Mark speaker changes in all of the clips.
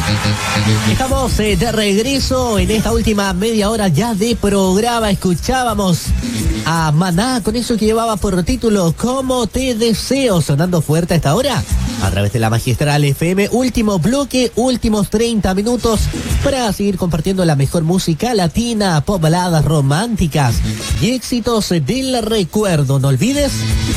Speaker 1: Estamos de regreso en esta última media hora ya de programa. Escuchábamos a Maná con eso que llevaba por título Como te deseo, sonando fuerte a esta hora a través de la Magistral FM. Último bloque, últimos 30 minutos para seguir compartiendo la mejor música latina, pop, baladas románticas y éxitos del recuerdo. No olvides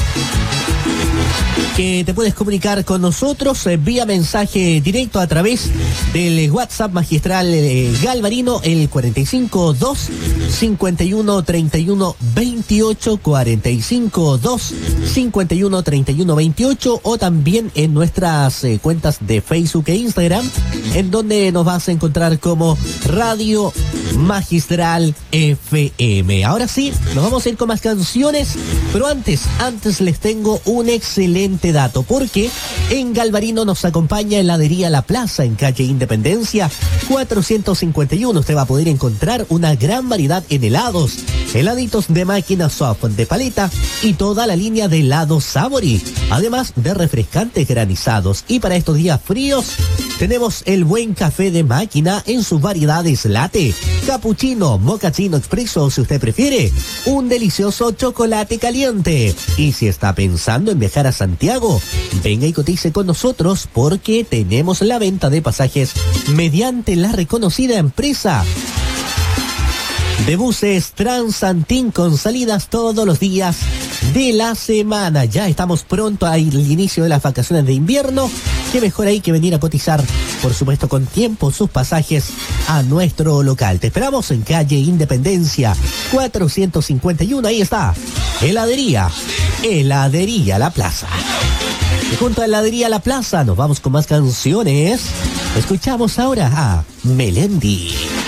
Speaker 1: que te puedes comunicar con nosotros vía mensaje directo a través del WhatsApp Magistral Galvarino, el 452 51 31 28, 452 51 31 28, o también en nuestras cuentas de Facebook e Instagram, en donde nos vas a encontrar como Radio Magistral FM. Ahora sí, nos vamos a ir con más canciones, pero antes les tengo un excelente dato, porque en Galvarino nos acompaña Heladería La Plaza en calle Independencia 451. Usted va a poder encontrar una gran variedad en helados, heladitos de máquina soft, de paleta y toda la línea de helados Sabori, además de refrescantes granizados. Y para estos días fríos tenemos el buen café de máquina en sus variedades latte, cappuccino, mochaccino expreso, o si usted prefiere, un delicioso chocolate caliente. Y si está pensando en viajar a Santiago, venga y cotice con nosotros, porque tenemos la venta de pasajes mediante la reconocida empresa de buses Transantín, con salidas todos los días de la semana. Ya estamos pronto al inicio de las vacaciones de invierno. Qué mejor ahí que venir a cotizar, por supuesto con tiempo, sus pasajes a nuestro local. Te esperamos en calle Independencia 451. Ahí está, Heladería La Plaza. Y junto a Heladería La Plaza nos vamos con más canciones. Escuchamos ahora a Melendi.